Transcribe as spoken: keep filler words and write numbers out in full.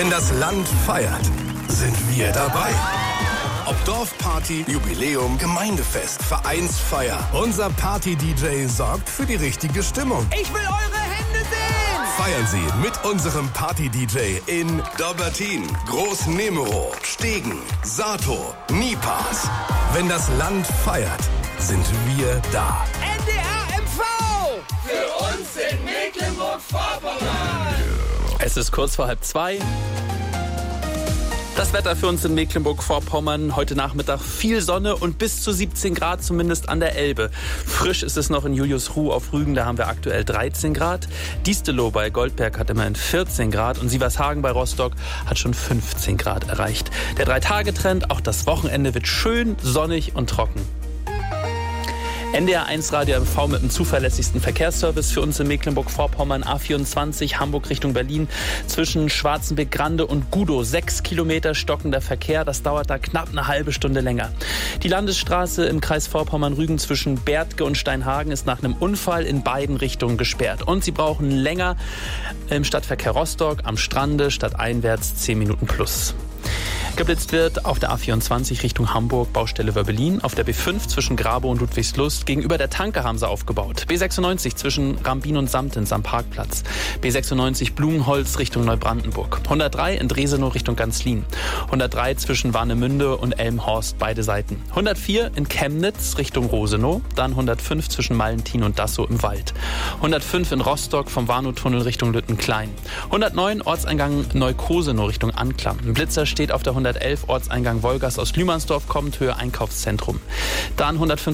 Wenn das Land feiert, sind wir dabei. Ob Dorfparty, Jubiläum, Gemeindefest, Vereinsfeier. Unser Party-D J sorgt für die richtige Stimmung. Ich will eure Hände sehen! Feiern Sie mit unserem Party-D J in Dobbertin, Groß-Nemero, Stegen, Sato, Nipas. Wenn das Land feiert, sind wir da. N D R M V! Für uns in Mecklenburg-Vorpommern! Es ist kurz vor halb zwei. Das Wetter für uns in Mecklenburg-Vorpommern. Heute Nachmittag viel Sonne und bis zu siebzehn Grad, zumindest an der Elbe. Frisch ist es noch in Juliusruh auf Rügen, da haben wir aktuell dreizehn Grad. Diestelow bei Goldberg hat immerhin vierzehn Grad und Sievershagen bei Rostock hat schon fünfzehn Grad erreicht. Der Drei-Tage-Trend, auch das Wochenende wird schön, sonnig und trocken. N D R eins Radio M V mit dem zuverlässigsten Verkehrsservice für uns in Mecklenburg-Vorpommern. A vierundzwanzig Hamburg Richtung Berlin zwischen Schwarzenbeck-Grande und Gudow. Sechs Kilometer stockender Verkehr, das dauert da knapp eine halbe Stunde länger. Die Landesstraße im Kreis Vorpommern-Rügen zwischen Bärtke und Steinhagen ist nach einem Unfall in beiden Richtungen gesperrt. Und Sie brauchen länger im Stadtverkehr Rostock am Strande stadteinwärts zehn Minuten plus. Geblitzt wird auf der A vierundzwanzig Richtung Hamburg, Baustelle Wörbelin. Auf der B fünf zwischen Grabow und Ludwigslust. Gegenüber der Tanke haben sie aufgebaut. B sechsundneunzig zwischen Rambin und Samtens am Parkplatz. B sechsundneunzig Blumenholz Richtung Neubrandenburg. hundertdrei in Dresenow Richtung Ganzlin. hundertdrei zwischen Warnemünde und Elmhorst, beide Seiten. hundertvier in Chemnitz Richtung Rosenow. Dann hundertfünf zwischen Mallentin und Dassow im Wald. hundertfünf in Rostock vom Warnow-Tunnel Richtung Lüttenklein. hundertneun Ortseingang Neukosenow Richtung Anklam. Ein Blitzer steht auf der hundertelf Ortseingang Wolgast aus Lühmannsdorf kommt, Höhe Einkaufszentrum. Dann hundertfünf